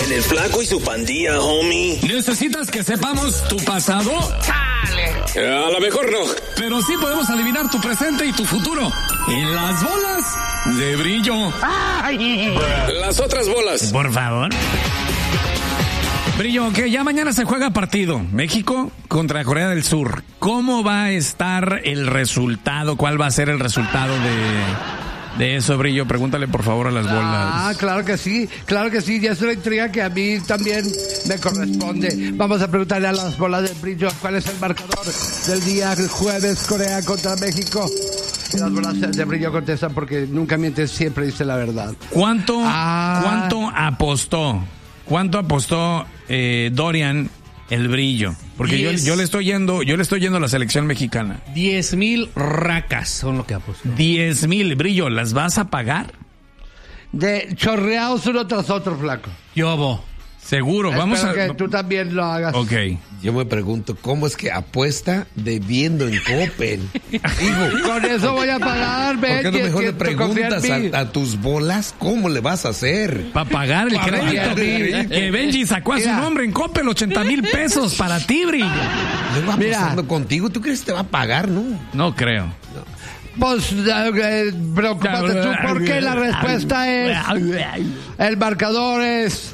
En el Flaco y su pandilla, homie. ¿Necesitas que sepamos tu pasado? ¡Chale! A lo mejor no. Pero sí podemos adivinar tu presente y tu futuro. En las bolas de brillo. Ay. Las otras bolas. Por favor. Brillo, que ya mañana se juega partido. México contra Corea del Sur. ¿Cómo va a estar el resultado? ¿Cuál va a ser el resultado de eso, Brillo? Pregúntale por favor a las bolas. Claro que sí. Ya es una intriga que a mí también me corresponde. Vamos a preguntarle a las bolas de Brillo cuál es el marcador del día jueves, Corea contra México. Y las bolas de Brillo contestan porque nunca miente, siempre dice la verdad. ¿Cuánto apostó? ¿Cuánto apostó Dorian el Brillo? Porque yo le estoy yendo a la selección mexicana. 10,000 racas son lo que apostó. 10,000, Brillo, ¿las vas a pagar? De chorreados uno tras otro, Flaco. Yobo. Seguro, vamos a... que tú también lo hagas. Ok. Yo me pregunto, ¿cómo es que apuesta debiendo en Coppel? Digo, con eso voy a pagar, ¿por qué no mejor le preguntas a tus bolas cómo le vas a hacer? Para pagar el crédito. Que Benji sacó a su nombre en Coppel, 80,000 pesos para ti, Brillo. Yo voy apostando contigo, ¿tú crees que te va a pagar, no? No creo. Pues preocúpate tú porque la respuesta es... El marcador es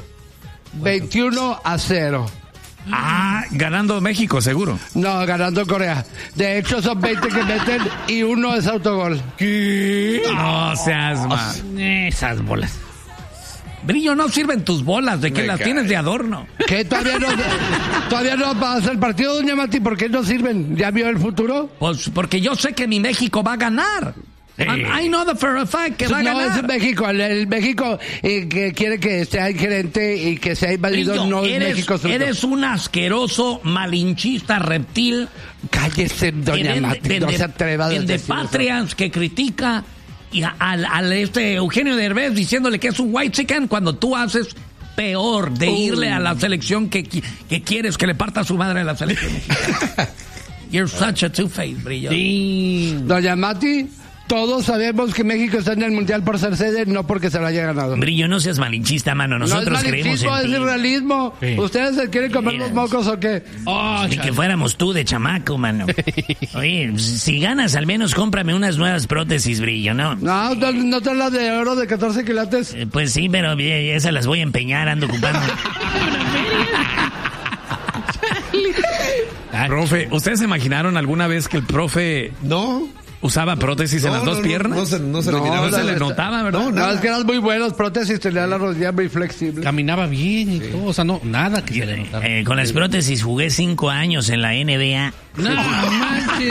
21-0. Ganando México, seguro. No, ganando Corea. De hecho, son 20 que meten y uno es autogol. ¿Qué? No seas más. Esas bolas. Brillo, no sirven tus bolas, ¿de qué las tienes de adorno? ¿Qué? Todavía no pasa el partido, doña Mati, ¿por qué no sirven? ¿Ya vio el futuro? Pues porque yo sé que mi México va a ganar. I know the for a fact que va a ganar. No, es México. El México que quiere que sea gerente y que sea invadido. Brillo, no es México. Eres un asqueroso, malinchista, reptil. Cállese, doña Mati, no se atreva a el de Patrias que critica y al Eugenio Derbez diciéndole que es un white chicken cuando tú haces peor de irle a la selección que quieres que le parta a su madre a la selección mexicana. You're such a two-faced, Brillo. Sí. Doña Mati, todos sabemos que México está en el Mundial por ser sede, no porque se lo haya ganado. Brillo, no seas malinchista, mano. Nosotros no creemos en ti. Es irrealismo. Sí. ¿Ustedes se quieren comer los mocos o qué? Ni que fuéramos tú de chamaco, mano. Oye, si ganas, al menos cómprame unas nuevas prótesis, Brillo, ¿no? ¿No te las de oro de 14 quilates? Pues sí, pero esas las voy a empeñar, ando ocupando. Profe, ¿ustedes se imaginaron alguna vez que el profe... No... ¿Usaba prótesis en las dos piernas? No se le notaba, ¿verdad? No, es que eran muy buenos prótesis, tenía la rodilla muy flexible. Caminaba bien y todo, o sea, no, nada que se le notara. Con las prótesis jugué 5 años en la NBA. No manches.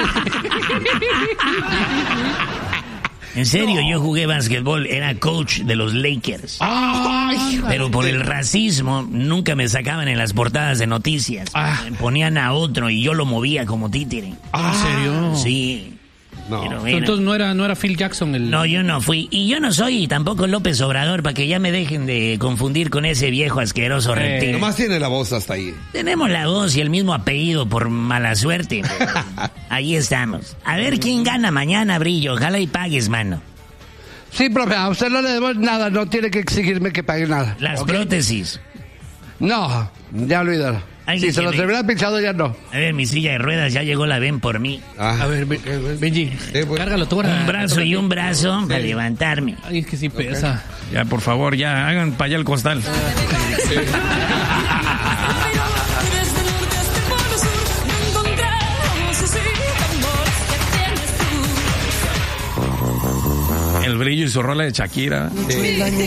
En serio, yo jugué básquetbol, era coach de los Lakers. Pero por el racismo nunca me sacaban en las portadas de noticias. Me ponían a otro y yo lo movía como títere. ¿En serio? Sí. No. Pero entonces no era Phil Jackson el... No, yo no fui. Y yo no soy tampoco López Obrador, para que ya me dejen de confundir con ese viejo asqueroso reptil. Nomás tiene la voz hasta ahí. Tenemos la voz y el mismo apellido por mala suerte. Ahí estamos. A ver quién gana mañana, Brillo. Ojalá y pagues, mano. Sí, profe, a usted no le debo nada. No tiene que exigirme que pague nada. Las prótesis. No, ya olvídalo. Si se los hubiera pinchado, ya no. A ver, mi silla de ruedas ya llegó la ven por mí. A ver, Benji, cárgalo tú. Un brazo y un brazo para levantarme. Ay, es que sí pesa. Ya, por favor, ya, hagan para allá el costal. El Brillo y su rola de Shakira.